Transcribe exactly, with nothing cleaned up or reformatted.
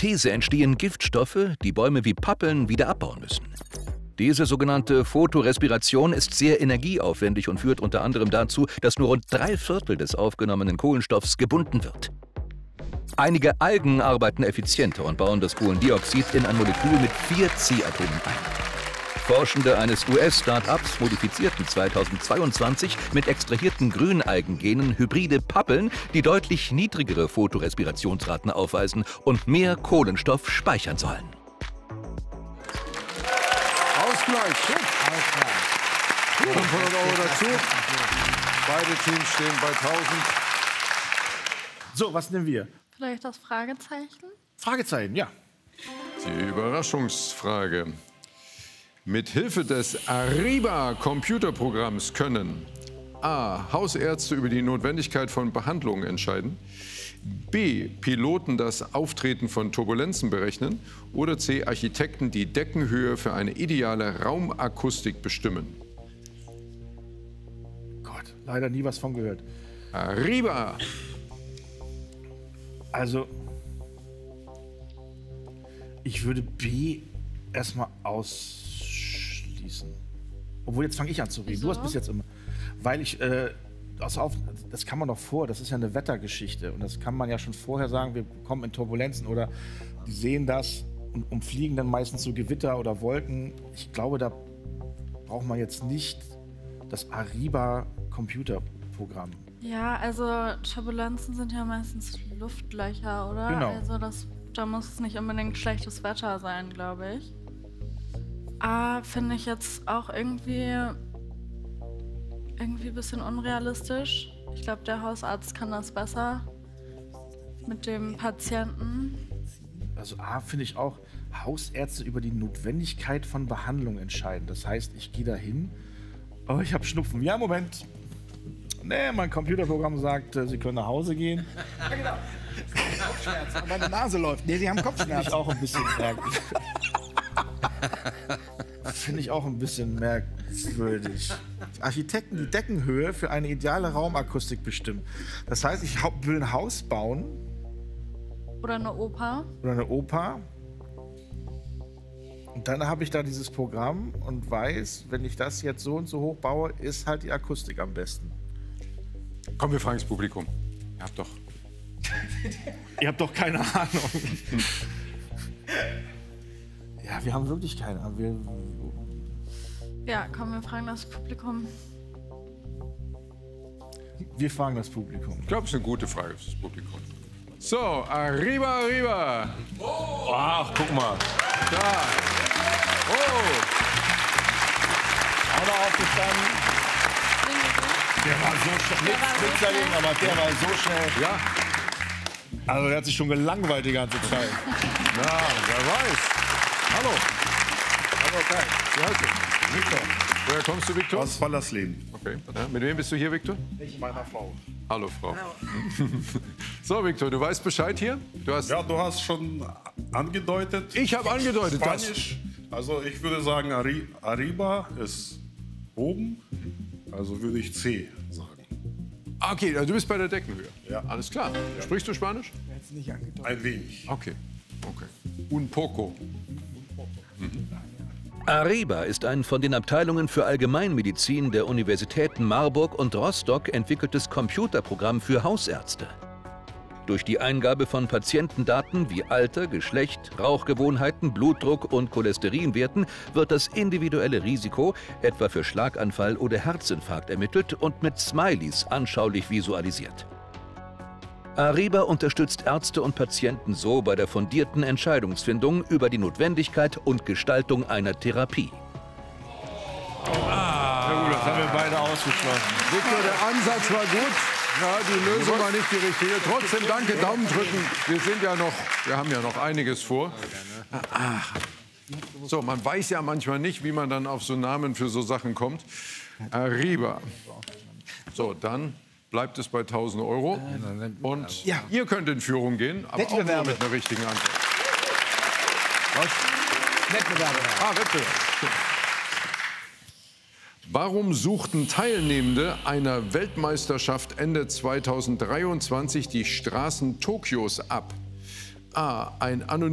Photosynthese entstehen Giftstoffe, die Bäume wie Pappeln wieder abbauen müssen. Diese sogenannte Photorespiration ist sehr energieaufwendig und führt unter anderem dazu, dass nur rund drei Viertel des aufgenommenen Kohlenstoffs gebunden wird. Einige Algen arbeiten effizienter und bauen das Kohlendioxid in ein Molekül mit vier C-Atomen ein. Forschende eines U S-Start-ups modifizierten zweitausendzweiundzwanzig mit extrahierten Grünalgengenen hybride Pappeln, die deutlich niedrigere Photorespirationsraten aufweisen und mehr Kohlenstoff speichern sollen. Ausgleich. Ausgleich. fünfhundert Euro dazu. Beide Teams stehen bei tausend. So, was nehmen wir? Vielleicht das Fragezeichen? Fragezeichen, ja. Die Überraschungsfrage. Mit Hilfe des Ariba-Computerprogramms können A. Hausärzte über die Notwendigkeit von Behandlungen entscheiden, B. Piloten das Auftreten von Turbulenzen berechnen oder C. Architekten die Deckenhöhe für eine ideale Raumakustik bestimmen. Gott, leider nie was von gehört. Ariba! Also, ich würde B erstmal ausschließen. Obwohl, jetzt fange ich an zu reden. Wieso? Du hast bis jetzt immer. Weil ich, äh, also auf, das kann man doch vor, das ist ja eine Wettergeschichte. Und das kann man ja schon vorher sagen, wir kommen in Turbulenzen oder die sehen das und umfliegen dann meistens so Gewitter oder Wolken. Ich glaube, da braucht man jetzt nicht das Ariba-Computerprogramm. Ja, also Turbulenzen sind ja meistens Luftlöcher, oder? Genau. Also das, da muss es nicht unbedingt schlechtes Wetter sein, glaube ich. A finde ich jetzt auch irgendwie irgendwie ein bisschen unrealistisch. Ich glaube, der Hausarzt kann das besser mit dem Patienten. Also A finde ich auch, Hausärzte über die Notwendigkeit von Behandlung entscheiden. Das heißt, ich gehe da hin, oh, ich habe Schnupfen. Ja, Moment. Nee, mein Computerprogramm sagt, äh, Sie können nach Hause gehen. Ja, genau. Kopfschmerzen, und meine Nase läuft. Nee, Sie haben Finde Kopfschmerzen. ich auch ein bisschen merkwürdig. Finde ich auch ein bisschen merkwürdig. Architekten die Deckenhöhe für eine ideale Raumakustik bestimmen. Das heißt, ich hau- will ein Haus bauen Oder eine Oper. oder eine Oper. Und dann habe ich da dieses Programm und weiß, wenn ich das jetzt so und so hoch baue, ist halt die Akustik am besten. Komm, wir fragen das Publikum. Ihr habt doch. Ihr habt doch keine Ahnung. Ja, wir haben wirklich keine Ahnung. Wir, Ja, komm, wir fragen das Publikum. wir fragen das Publikum. Ich glaube, es ist eine gute Frage für das Publikum. So, arriba, arriba. Ach, guck mal. Da. Oh. Auch noch aufgestanden. Der war so schnell. Der war so Nichts dagegen, schnell. aber der war so schnell. Ja, Also, der hat sich schon gelangweilt die ganze Zeit. na, wer weiß. Hallo. Aber okay. Wie heißt du? Victor. Woher kommst du, Victor? Aus Wallersleben. Okay. Ja, mit wem bist du hier, Victor? Ich meiner Frau. Hallo, Frau. So, Victor, du weißt Bescheid hier? Du hast. Ja, du hast schon angedeutet. Ich habe angedeutet, dass. Spanisch. Also ich würde sagen, Ari Arriba ist oben. Also würde ich C sagen. Ah, okay, also du bist bei der Deckenhöhe. Ja. Alles klar. Sprichst du Spanisch? Jetzt nicht angedeutet. Ein wenig. Okay. Okay. Un poco. Ariba ist ein von den Abteilungen für Allgemeinmedizin der Universitäten Marburg und Rostock entwickeltes Computerprogramm für Hausärzte. Durch die Eingabe von Patientendaten wie Alter, Geschlecht, Rauchgewohnheiten, Blutdruck und Cholesterinwerten wird das individuelle Risiko, etwa für Schlaganfall oder Herzinfarkt, ermittelt und mit Smileys anschaulich visualisiert. Ariba unterstützt Ärzte und Patienten so bei der fundierten Entscheidungsfindung über die Notwendigkeit und Gestaltung einer Therapie. Na gut, das haben wir beide ausgeschlossen. Victor, der Ansatz war gut. Ja, die Lösung war nicht die richtige. Trotzdem danke, Daumen drücken. Wir sind ja noch, wir haben ja noch einiges vor. Ah. So, man weiß ja manchmal nicht, wie man dann auf so Namen für so Sachen kommt. Arriba. So, dann bleibt es bei tausend Euro. Und Ja. ihr könnt in Führung gehen, aber auch nur Wettbewerbe. mit einer richtigen Antwort. Wettbewerbe. Ah, Wettbewerb. Warum suchten Teilnehmende einer Weltmeisterschaft Ende zweitausenddreiundzwanzig die Straßen Tokios ab? A. Ein anonymes